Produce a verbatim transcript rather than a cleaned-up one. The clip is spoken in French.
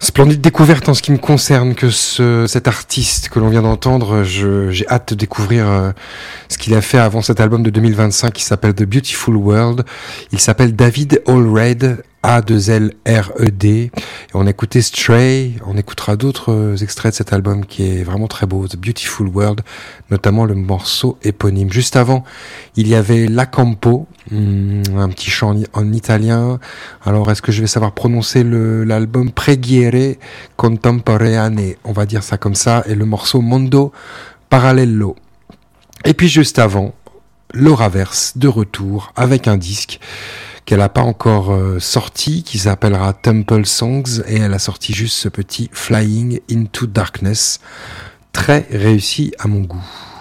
Splendide découverte en ce qui me concerne que ce, cet artiste que l'on vient d'entendre, je, j'ai hâte de découvrir euh, ce qu'il a fait avant cet album de deux mille vingt-cinq qui s'appelle The Beautiful World. Il s'appelle David Allred, A deux L R E D. Et on a écouté Stray, on écoutera d'autres extraits de cet album qui est vraiment très beau, The Beautiful World, notamment le morceau éponyme. Juste avant, il y avait La Campo, un petit chant en, en italien. Alors, est-ce que je vais savoir prononcer le, l'album Preghiere Contemporanee, on va dire ça comme ça, et le morceau Mondo Parallelo. Et puis juste avant, Laura Verse de retour avec un disque qu'elle n'a pas encore euh, sorti, qui s'appellera Temple Songs, et elle a sorti juste ce petit Flying into Darkness, très réussi à mon goût.